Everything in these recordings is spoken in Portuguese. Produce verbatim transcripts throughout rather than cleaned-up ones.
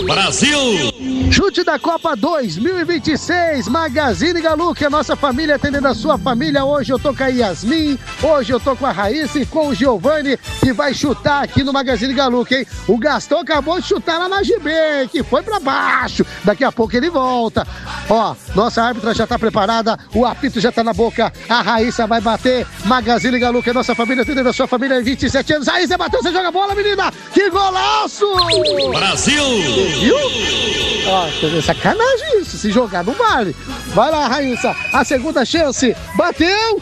Brasil! Chute da Copa dois mil e vinte e seis, Magazine Galuque, a nossa família atendendo a sua família. Hoje eu tô com a Yasmin, hoje eu tô com a Raíssa e com o Giovanni, que vai chutar aqui no Magazine Galuque, hein? O Gastão acabou de chutar lá na G B, que foi pra baixo. Daqui a pouco ele volta. Ó, nossa árbitra já tá preparada, o apito já tá na boca, a Raíssa vai bater. Magazine Galuque, a nossa família atendendo a sua família em vinte e sete anos. Raíssa bateu, você joga a bola, menina! Que golaço! Brasil! Viu? Ó, é sacanagem isso, se jogar não vale. Vai lá, Raíssa, a segunda chance, bateu!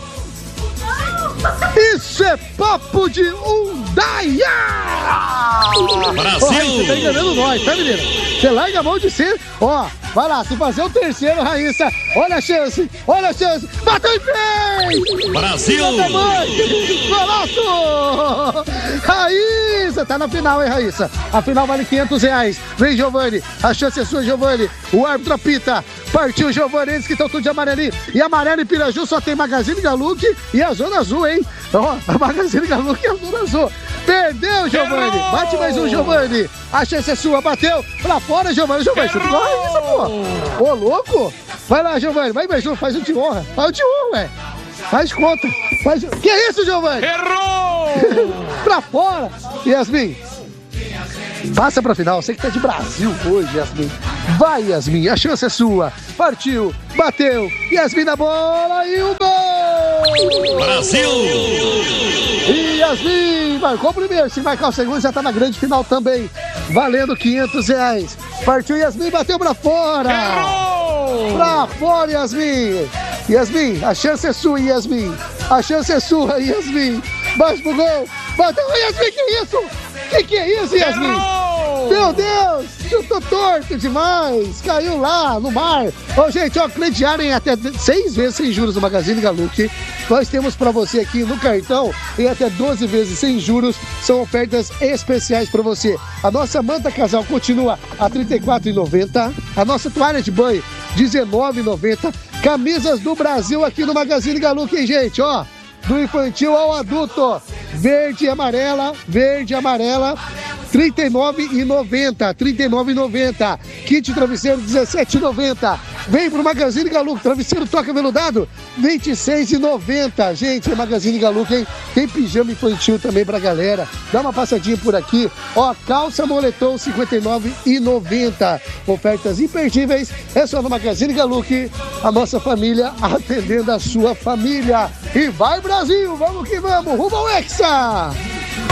Isso é papo de Undaia! Brasil! Ô, Raíssa, você tá enganando nós, tá, menina? Você larga a mão de ser, ó, vai lá, se fazer o terceiro, Raíssa, olha a chance, olha a chance, bateu e fez! Brasil! Golaço! Raíssa, tá na final, hein, Raíssa? A final vale quinhentos reais. Vem, Giovanni, a chance é sua, Giovanni. O árbitro apita, partiu, Giovanni, eles que estão tudo de amarelinho. E amarelo e Piraju só tem Magazine Galuque e a Zona Azul, hein? Ó, a Magazine Galuque e a Zona Azul. Perdeu, Giovanni. Bate mais um, Giovanni. A chance é sua, bateu. Pra fora, Giovanni. Giovanni, chuta com a Raíssa, pô. Ô, louco. Vai lá, Giovanni. Vai, Beiju, faz o de honra. Faz o de honra, ué. Faz conta. Faz... Que é isso, Giovanni? Errou! Pra fora. Yasmin. Passa pra final, você que tá de Brasil hoje, Yasmin. Vai, Yasmin, a chance é sua. Partiu, bateu, Yasmin na bola e o gol! Brasil! E Yasmin marcou o primeiro, se marcar o segundo já tá na grande final também. Valendo quinhentos reais. Partiu, Yasmin, bateu pra fora! Errou! Pra fora, Yasmin! Yasmin, a chance é sua, Yasmin. A chance é sua, Yasmin. Bate pro gol, bateu, Yasmin, que isso? Que que é isso, Yasmin? Errou! Meu Deus, eu tô torto demais. Caiu lá no mar. Ô, gente, ó, crediário em até seis vezes sem juros no Magazine Galuque. Nós temos pra você aqui no cartão em até doze vezes sem juros. São ofertas especiais pra você. A nossa manta casal continua a trinta e quatro reais e noventa centavos. A nossa toalha de banho, dezenove reais e noventa centavos. Camisas do Brasil aqui no Magazine Galuque, hein, gente, ó. Do infantil ao adulto, verde e amarela, verde e amarela, trinta e nove reais e noventa centavos, trinta e nove reais e noventa centavos. Kit travesseiro, dezessete reais e noventa centavos. Vem pro Magazine Galuque, travesseiro toca veludado, vinte e seis reais e noventa centavos. Gente, é Magazine Galuque, hein? Tem pijama infantil também pra galera. Dá uma passadinha por aqui. Ó, calça moletom, cinquenta e nove reais e noventa centavos. Ofertas imperdíveis, é só no Magazine Galuque. A nossa família atendendo a sua família. E vai, Brasil, vamos que vamos, rumo ao Hexa!